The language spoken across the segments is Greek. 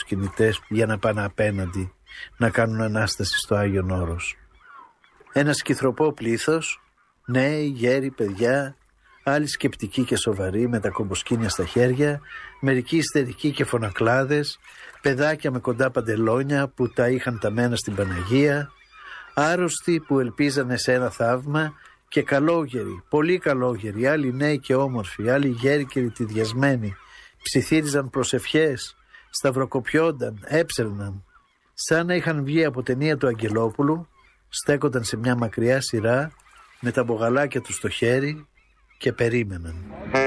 τους κινητές για να πάνε απέναντι να κάνουν ανάσταση στο Άγιον Όρος. Ένα σκυθροπό πλήθος, νέοι, γέροι, παιδιά, άλλοι σκεπτικοί και σοβαροί με τα κομποσκήνια στα χέρια, μερικοί ιστερικοί και φωνακλάδες, παιδάκια με κοντά παντελόνια που τα είχαν ταμμένα στην Παναγία, άρρωστοι που ελπίζανε σε ένα θαύμα και καλόγεροι, πολύ καλόγεροι, άλλοι νέοι και όμορφοι, άλλοι γέροι και ρητιδιασμένοι, ψιθύριζαν προσευχές, σταυροκοπιόνταν, έψελναν, σαν να είχαν βγει από ταινία του Αγγελόπουλου, στέκονταν σε μια μακριά σειρά με τα μπογαλάκια τους στο χέρι και περίμεναν.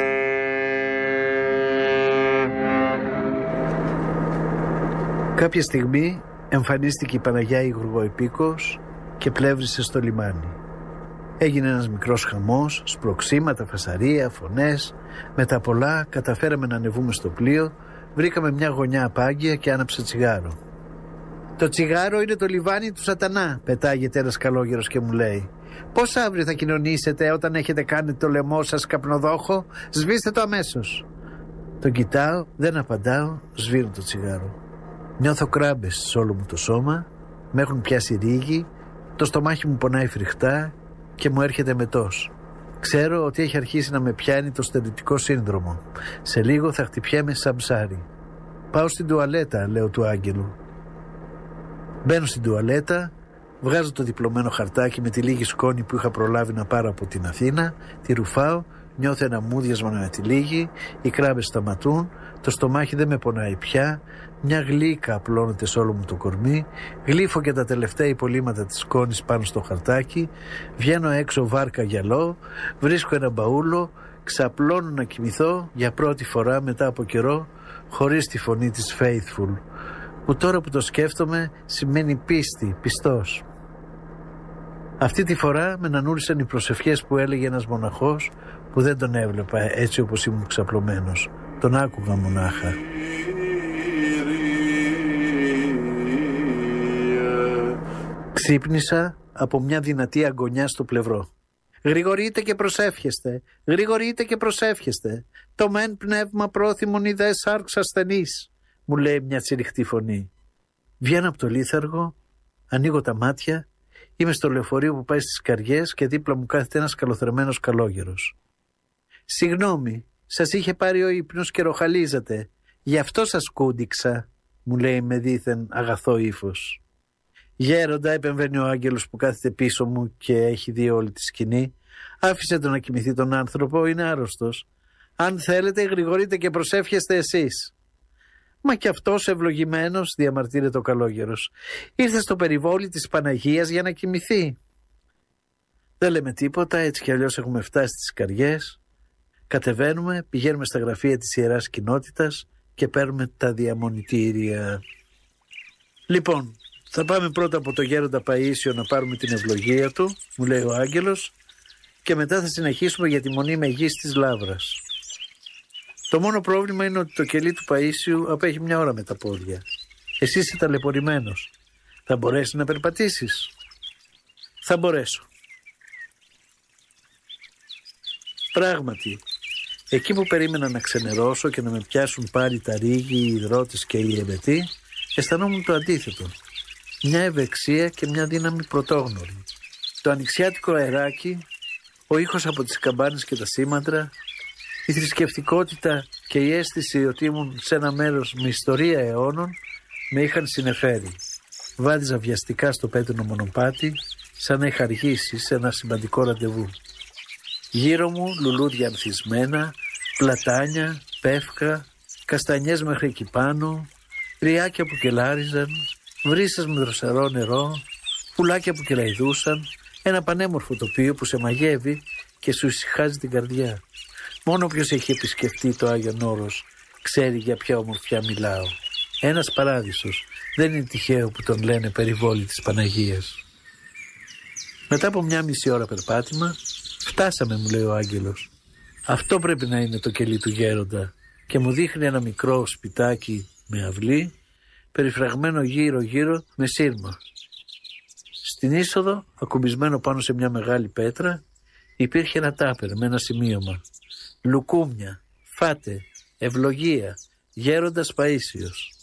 Κάποια στιγμή εμφανίστηκε η Παναγιά Υγουργοεπίκος και πλεύρισε στο λιμάνι. Έγινε ένας μικρός χαμός, σπροξήματα, φασαρία, φωνές. Μετά πολλά καταφέραμε να ανεβούμε στο πλοίο, βρήκαμε μια γωνιά απάγγεια και άναψε τσιγάρο. «Το τσιγάρο είναι το λιβάνι του σατανά», πετάγεται ένας καλόγερος και μου λέει. «Πώς αύριο θα κοινωνήσετε όταν έχετε κάνει το λαιμό σας καπνοδόχο? Σβήστε το αμέσως». Τον κοιτάω, δεν απαντάω, σβήνω το τσιγάρο. Νιώθω κράμπες σε όλο μου το σώμα, με έχουν πιάσει ρίγη, το στομάχι μου πονάει φρικτά και μου έρχεται μετός. Ξέρω ότι έχει αρχίσει να με πιάνει το στερητικό σύνδρομο. Σε λίγο θα χτυπιέμαι σαν ψάρι. «Πάω στην τουαλέτα», λέω του Άγγελου. Μπαίνω στην τουαλέτα, βγάζω το διπλωμένο χαρτάκι με τη λίγη σκόνη που είχα προλάβει να πάρω από την Αθήνα, τη ρουφάω, νιώθω ένα μούδιασμα με τη λίγη, οι κράμπες σταματούν, το στομάχι δεν με πονάει πια, μια γλύκα απλώνεται σε όλο μου το κορμί, γλύφω και τα τελευταία υπολείμματα της σκόνης πάνω στο χαρτάκι, βγαίνω έξω βάρκα γυαλό, βρίσκω ένα μπαούλο, ξαπλώνω να κοιμηθώ για πρώτη φορά μετά από καιρό, χωρίς τη φωνή της Faithful, που τώρα που το σκέφτομαι σημαίνει πίστη, πιστός. Αυτή τη φορά με νανούρισαν οι προσευχές που έλεγε ένας μοναχός που δεν τον έβλεπα έτσι όπως ήμουν ξαπλωμένος. Τον άκουγα μονάχα. Ξύπνησα από μια δυνατή αγωνιά στο πλευρό. «Γρηγορείτε και προσεύχεστε, γρηγορείτε και προσεύχεστε. Το μεν πνεύμα πρόθυμον η δε σάρξ ασθενής», μου λέει μια τσιριχτή φωνή. Βγαίνω από το λίθαργο, ανοίγω τα μάτια, είμαι στο λεωφορείο που πάει στις Καριές και δίπλα μου κάθεται ένας καλοθρεμμένος καλόγερος. «Συγγνώμη, σας είχε πάρει ο ύπνος και ροχαλίζατε. Γι' αυτό σας κούντιξα», μου λέει με δίθεν αγαθό ύφος. «Γέροντα», επεμβαίνει ο Άγγελος που κάθεται πίσω μου και έχει δει όλη τη σκηνή, «άφησε τον να κοιμηθεί τον άνθρωπο, είναι άρρωστος. Αν θέλετε γρηγορείτε και προσεύχεστε εσείς». «Μα κι αυτός ευλογημένος», διαμαρτύρεται ο καλόγερος, «ήρθε στο περιβόλι της Παναγίας για να κοιμηθεί». Δεν λέμε τίποτα, έτσι κι αλλιώς έχουμε φτάσει στις Καριές. Κατεβαίνουμε, πηγαίνουμε στα γραφεία της Ιεράς Κοινότητας και παίρνουμε τα διαμονητήρια. Λοιπόν, θα πάμε πρώτα από το γέροντα Παΐσιο να πάρουμε την ευλογία του, μου λέει ο Άγγελος, και μετά θα συνεχίσουμε για τη Μονή Μεγής της Λαύρας. Το μόνο πρόβλημα είναι ότι το κελί του Παΐσιου απέχει μια ώρα με τα πόδια. Εσύ είσαι ταλαιπωρημένος. Θα μπορέσεις να περπατήσεις? Θα μπορέσω. Πράγματι, εκεί που περίμενα να ξενερώσω και να με πιάσουν πάλι τα ρίγη, οι υδρότες και οι εμετοί, αισθανόμουν το αντίθετο. Μια ευεξία και μια δύναμη πρωτόγνωρη. Το ανοιξιάτικο αεράκι, ο ήχος από τις καμπάνες και τα σήμαντρα, η θρησκευτικότητα και η αίσθηση ότι ήμουν σε ένα μέρος με ιστορία αιώνων με είχαν συνεφέρει. Βάδιζα βιαστικά στο πέτρινο μονοπάτι, σαν να είχα αργήσει σε ένα σημαντικό ραντεβού. Γύρω μου λουλούδια ανθισμένα, πλατάνια, πεύκα, καστανιές μέχρι εκεί πάνω, ριάκια που κελάριζαν, βρύσες με δροσερό νερό, πουλάκια που κελαϊδούσαν, ένα πανέμορφο τοπίο που σε μαγεύει και σου ησυχάζει την καρδιά. Μόνο όποιος έχει επισκεφτεί το Άγιον Όρος ξέρει για ποια ομορφιά μιλάω. Ένας παράδεισος, δεν είναι τυχαίο που τον λένε περιβόλι της Παναγίας. Μετά από μια μισή ώρα περπάτημα, φτάσαμε, μου λέει ο Άγγελος. Αυτό πρέπει να είναι το κελί του γέροντα, και μου δείχνει ένα μικρό σπιτάκι με αυλή, περιφραγμένο γύρω-γύρω με σύρμα. Στην είσοδο, ακουμπισμένο πάνω σε μια μεγάλη πέτρα, υπήρχε ένα τάπερ με ένα σημείωμα. «Λουκούμια, φάτε, ευλογία, γέροντας Παΐσιος».